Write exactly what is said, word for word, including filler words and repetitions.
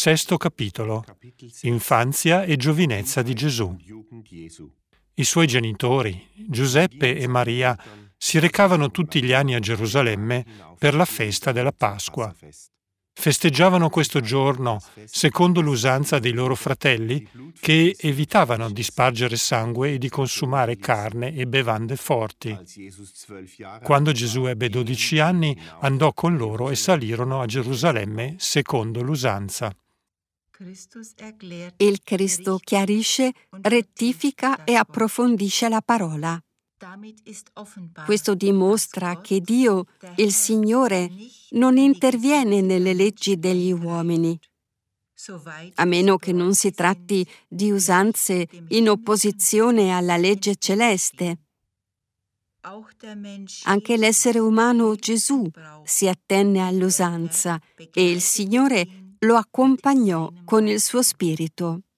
Sesto capitolo. Infanzia e giovinezza di Gesù. I suoi genitori, Giuseppe e Maria, si recavano tutti gli anni a Gerusalemme per la festa della Pasqua. Festeggiavano questo giorno secondo l'usanza dei loro fratelli, che evitavano di spargere sangue e di consumare carne e bevande forti. Quando Gesù ebbe dodici anni, andò con loro e salirono a Gerusalemme secondo l'usanza. Il Cristo chiarisce, rettifica e approfondisce la parola. Questo dimostra che Dio, il Signore, non interviene nelle leggi degli uomini, a meno che non si tratti di usanze in opposizione alla legge celeste. Anche l'essere umano Gesù si attenne all'usanza e il Signore lo accompagnò con il suo spirito.